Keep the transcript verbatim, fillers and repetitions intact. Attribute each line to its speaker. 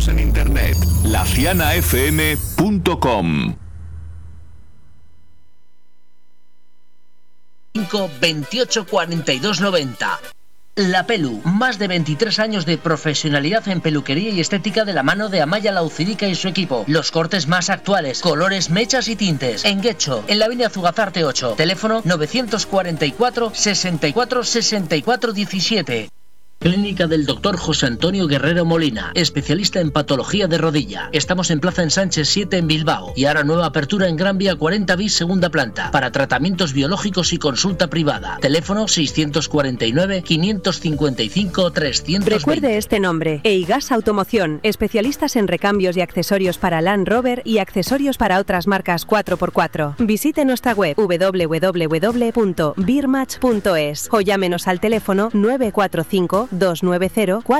Speaker 1: Síguenos en internet, la ciana f m punto com.
Speaker 2: cinco veintiocho cuarenta y dos noventa. La Pelu, más de veintitrés años de profesionalidad en peluquería y estética de la mano de Amaya Laucirica y su equipo. Los cortes más actuales, colores, mechas y tintes. En Guecho, en la avenida Zugazarte ocho. Teléfono novecientos cuarenta y cuatro, sesenta y cuatro, sesenta y cuatro diecisiete. Clínica del doctor José Antonio Guerrero Molina, especialista en patología de rodilla. Estamos en Plaza Ensanche siete en Bilbao y ahora nueva apertura en Gran Vía cuarenta bis, segunda planta, para tratamientos biológicos y consulta privada. Teléfono seiscientos cuarenta y nueve, quinientos cincuenta y cinco, trescientos veinte.
Speaker 3: Recuerde este nombre: Eigas Automoción, especialistas en recambios y accesorios para Land Rover y accesorios para otras marcas cuatro por cuatro. Visite nuestra web doble u doble u doble u punto birmatch punto es o llámenos al teléfono nueve cuatro cinco, dos nueve cero, cuatro